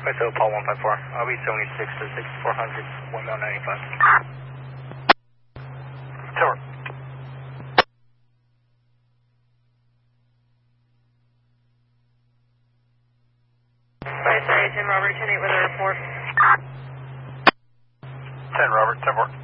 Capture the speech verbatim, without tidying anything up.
Hotel Paul one five four. I'll be seventy-six to sixty-four hundred, one mile ninety-five. Tower. Sorry, sorry, ten Robert, ten eight with a report. ten Robert, ten four.